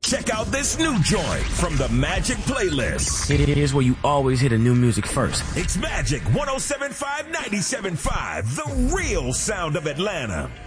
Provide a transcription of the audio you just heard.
Check out this new joint from the Magic Playlist. Here's where you always hear the new music first. It's Magic 107.5, 97.5, the real sound of Atlanta.